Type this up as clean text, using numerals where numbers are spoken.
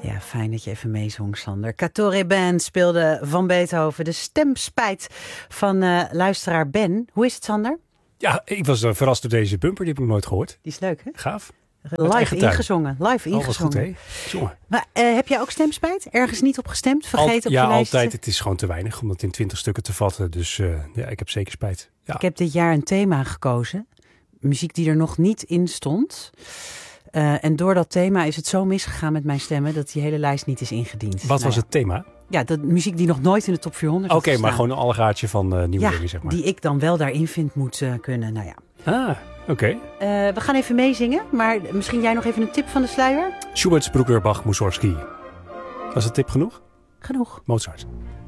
Ja, fijn dat je even meezong, Sander. Cattore Band speelde van Beethoven. De stemspijt van luisteraar Ben. Hoe is het, Sander? Ja, ik was verrast door deze bumper. Die heb ik nog nooit gehoord. Die is leuk, hè? Gaaf. Live ingezongen. Wat goed, hè? Jongen. Maar heb jij ook stemspijt? Ergens niet op gestemd? Vergeten op je lijst? Ja, altijd. Het is gewoon te weinig om het in 20 stukken te vatten. Dus ja, ik heb zeker spijt. Ja. Ik heb dit jaar een thema gekozen. Muziek die er nog niet in stond. En door dat thema is het zo misgegaan met mijn stemmen dat die hele lijst niet is ingediend. Wat was het thema? Ja, dat muziek die nog nooit in de top 400 had Oké, maar gestaan. gewoon een allegaartje van nieuwelingen, zeg maar. Die ik dan wel daarin vind moet kunnen. Nou ja. Ah, oké. We gaan even meezingen, maar misschien jij nog even een tip van de sluier? Schubert, Bruckner, Bach, Mussorgsky. Was het tip genoeg? Genoeg. Mozart.